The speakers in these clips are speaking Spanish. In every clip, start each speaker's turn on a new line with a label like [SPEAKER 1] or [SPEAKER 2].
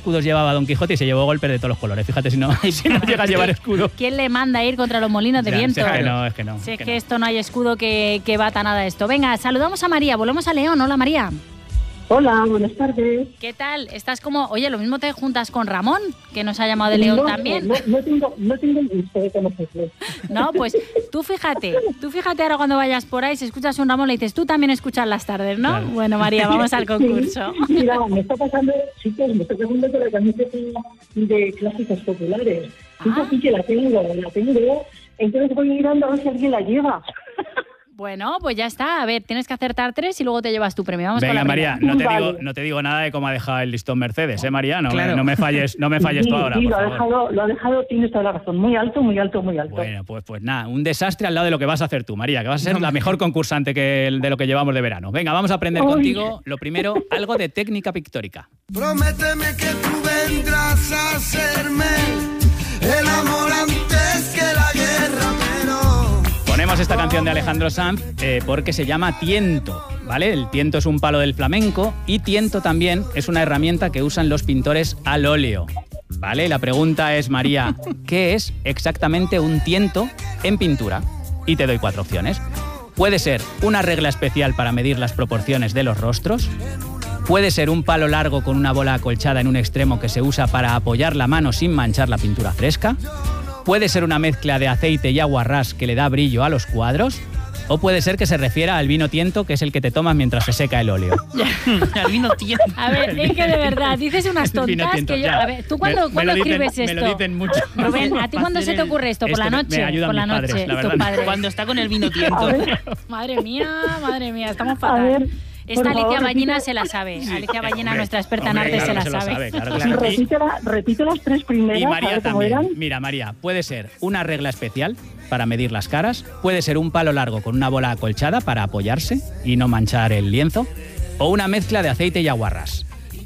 [SPEAKER 1] escudos llevaba Don Quijote y se llevó golpes de todos los colores. Fíjate si no llega a llevar escudo.
[SPEAKER 2] ¿Quién le manda a ir contra los molinos de viento?
[SPEAKER 1] Es que no.
[SPEAKER 2] Si es que esto no hay escudo que bata nada de esto. Venga, saludamos a María, volvemos a León. Hola, María.
[SPEAKER 3] Hola, buenas tardes.
[SPEAKER 2] ¿Qué tal? Estás como... Oye, lo mismo te juntas con Ramón, que nos ha llamado de León también.
[SPEAKER 3] No tengo el gusto de conocerlo.
[SPEAKER 2] No, pues tú fíjate ahora cuando vayas por ahí, si escuchas un Ramón, le dices, tú también escuchas las tardes, ¿no? Claro. Bueno, María, vamos al concurso.
[SPEAKER 3] Sí, mira, me está pasando, chicos, me está pasando con la camiseta de clásicos populares. Sí que la tengo, entonces voy mirando a ver si alguien la lleva.
[SPEAKER 2] Bueno, pues ya está. A ver, tienes que acertar 3 y luego te llevas tu premio. Vamos.
[SPEAKER 1] Venga,
[SPEAKER 2] con la
[SPEAKER 1] María, no te digo nada de cómo ha dejado el listón Mercedes, María?
[SPEAKER 2] Claro.
[SPEAKER 1] No me falles tú ahora.
[SPEAKER 3] Sí, lo ha dejado, tienes toda la razón. Muy alto.
[SPEAKER 1] Bueno, pues nada, un desastre al lado de lo que vas a hacer tú, María, que vas a ser la mejor concursante de lo que llevamos de verano. Venga, vamos a aprender contigo, lo primero, algo de técnica pictórica.
[SPEAKER 4] Prométeme que tú vendrás a serme el amor antes que la guerra,
[SPEAKER 1] Ponemos esta canción de Alejandro Sanz porque se llama tiento, ¿vale? El tiento es un palo del flamenco y tiento también es una herramienta que usan los pintores al óleo, ¿vale? La pregunta es, María, ¿qué es exactamente un tiento en pintura? Y te doy 4 opciones. Puede ser una regla especial para medir las proporciones de los rostros. Puede ser un palo largo con una bola acolchada en un extremo que se usa para apoyar la mano sin manchar la pintura fresca. Puede ser una mezcla de aceite y agua ras que le da brillo a los cuadros. O puede ser que se refiera al vino tiento, que es el que te tomas mientras se seca el óleo.
[SPEAKER 2] Al vino tiento. A ver, es que de verdad, dices unas tontas tiento, que yo... A ver, ¿tú cuándo escribes esto?
[SPEAKER 1] Me lo dicen mucho.
[SPEAKER 2] Rubén, ¿a ti cuándo se te ocurre esto? ¿Por la noche?
[SPEAKER 1] Me ayudan mis padres, la verdad.
[SPEAKER 2] Cuando está con el vino tiento. Madre mía, estamos fatal. Esta Alicia Ballina se la sabe. Sí, Alicia Ballina, nuestra experta en arte, se la sabe.
[SPEAKER 1] Claro.
[SPEAKER 3] Repite las 3 primeras.
[SPEAKER 1] Y María también. Mira, María, puede ser una regla especial para medir las caras, puede ser un palo largo con una bola acolchada para apoyarse y no manchar el lienzo, o una mezcla de aceite y agua ras.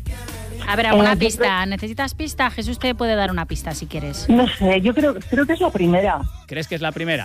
[SPEAKER 2] A ver, alguna pista. ¿Necesitas pista? Jesús te puede dar una pista si quieres.
[SPEAKER 3] No sé, yo creo que es la primera.
[SPEAKER 1] ¿Crees que es la primera?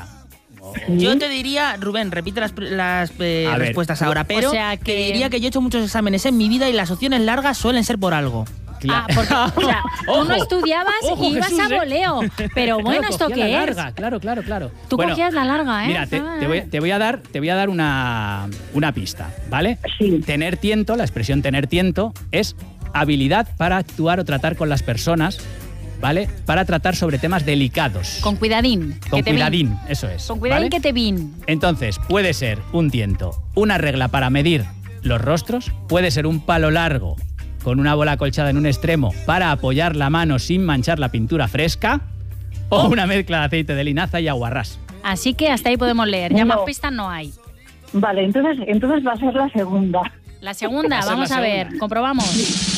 [SPEAKER 5] Yo te diría, Rubén, repite las respuestas ahora, pero te diría que yo he hecho muchos exámenes en mi vida y las opciones largas suelen ser por algo.
[SPEAKER 2] Porque tú no estudiabas y ibas Jesús, a voleo. Pero bueno, claro, ¿esto qué es?
[SPEAKER 1] Claro.
[SPEAKER 2] Tú cogías la larga, ¿eh?
[SPEAKER 1] Mira, te voy a dar una pista, ¿vale?
[SPEAKER 3] Sí.
[SPEAKER 1] Tener tiento, la expresión tener tiento, es habilidad para actuar o tratar con las personas, ¿vale? Para tratar sobre temas delicados.
[SPEAKER 2] Con cuidadín.
[SPEAKER 1] Con cuidadín, eso es.
[SPEAKER 2] Con cuidadín, ¿vale? Que te vin.
[SPEAKER 1] Entonces, puede ser un tiento, una regla para medir los rostros, puede ser un palo largo con una bola acolchada en un extremo para apoyar la mano sin manchar la pintura fresca, o una mezcla de aceite de linaza y agua ras.
[SPEAKER 2] Así que hasta ahí podemos leer. Ya más pistas no hay.
[SPEAKER 3] Vale, entonces va a ser la segunda.
[SPEAKER 2] La segunda, vamos a ver, comprobamos.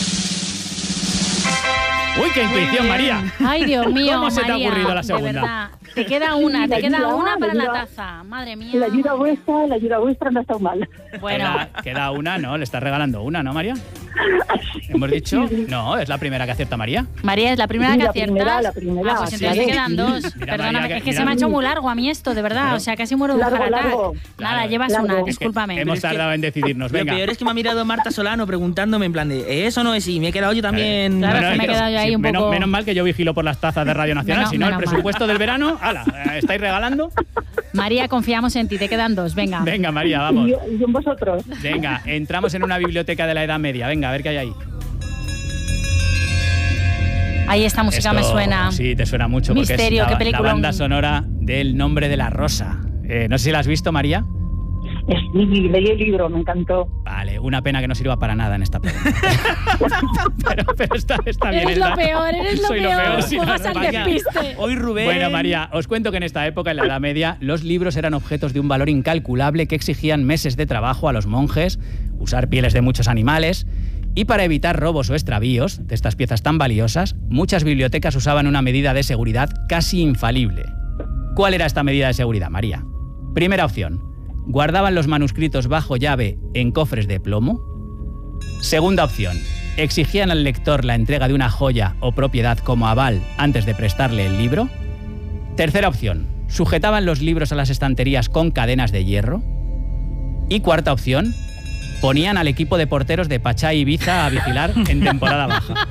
[SPEAKER 1] ¡Uy, qué intuición, María!
[SPEAKER 2] ¡Ay, Dios mío,
[SPEAKER 1] ¿Cómo se te ha ocurrido la segunda?
[SPEAKER 2] De verdad, te queda una para la taza. Madre mía.
[SPEAKER 3] La ayuda vuestra no ha estado mal.
[SPEAKER 1] Bueno. Queda una, ¿no? Le estás regalando una, ¿no, María? ¿Hemos dicho? No, es la primera que acierta María.
[SPEAKER 2] María, es la primera que aciertas.
[SPEAKER 3] La primera.
[SPEAKER 2] Pues entonces quedan 2. Perdóname, María, es que se me ha hecho muy largo a mí esto, de verdad. O sea, casi muero de un heart attack. Nada, llevas una, discúlpame.
[SPEAKER 1] Hemos tardado en decidirnos, venga.
[SPEAKER 5] Lo peor es que me ha mirado Marta Solano preguntándome en plan de ¿eso no es? Y me he quedado yo también...
[SPEAKER 2] Claro, que me he quedado yo ahí un poco...
[SPEAKER 1] Menos mal que yo vigilo por las tazas de Radio Nacional, si no, el presupuesto del verano, ¡hala! ¿Estáis regalando?
[SPEAKER 2] María, confiamos en ti, te quedan 2, venga.
[SPEAKER 1] Venga, María, vamos.
[SPEAKER 3] Y en vosotros.
[SPEAKER 1] Venga, entramos en una biblioteca de la Edad Media, venga, a ver qué hay ahí.
[SPEAKER 2] Ahí esta música me suena.
[SPEAKER 1] Sí, te suena mucho.
[SPEAKER 2] Misterio,
[SPEAKER 1] porque
[SPEAKER 2] qué
[SPEAKER 1] es la banda sonora del Nombre de la Rosa. No sé si la has visto, María.
[SPEAKER 3] Sí, leí el libro, me encantó.
[SPEAKER 1] Vale, una pena que no sirva para nada en esta pregunta. pero está bien.
[SPEAKER 2] Eres lo peor.
[SPEAKER 1] Sí,
[SPEAKER 2] juegas al despiste.
[SPEAKER 5] Hoy, Rubén.
[SPEAKER 1] Bueno, María, os cuento que en esta época, en la Edad Media, los libros eran objetos de un valor incalculable que exigían meses de trabajo a los monjes, usar pieles de muchos animales, y para evitar robos o extravíos de estas piezas tan valiosas, muchas bibliotecas usaban una medida de seguridad casi infalible. ¿Cuál era esta medida de seguridad, María? Primera opción. Guardaban los manuscritos bajo llave en cofres de plomo. Segunda opción. Exigían al lector la entrega de una joya o propiedad como aval antes de prestarle el libro. Tercera opción. Sujetaban los libros a las estanterías con cadenas de hierro. Y cuarta opción. Ponían al equipo de porteros de Pachá y Ibiza a vigilar en temporada baja.